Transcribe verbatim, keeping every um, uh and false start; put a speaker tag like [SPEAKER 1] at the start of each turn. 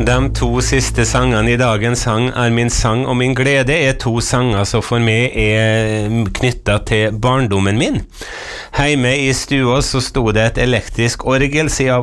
[SPEAKER 1] De to siste sangene i dagens sang er Min sang og min glede er to sanger som for meg er knyttet til barndommen min. Hjemme i stua så stod det et elektrisk orgel siden